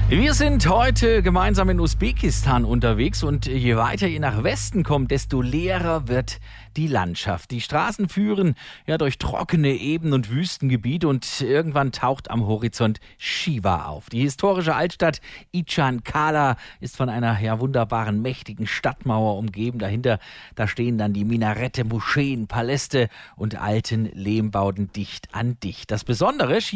Wir sind heute gemeinsam in Usbekistan unterwegs und je weiter ihr nach Westen kommt, desto leerer wird die Landschaft. Die Straßen führen durch trockene Ebenen und Wüstengebiete und irgendwann taucht am Horizont Chiva auf. Die historische Altstadt Ichan Kala ist von einer wunderbaren, mächtigen Stadtmauer umgeben. Dahinter, da stehen dann die Minarette, Moscheen, Paläste und alten Lehmbauten dicht an dicht. Das Besondere,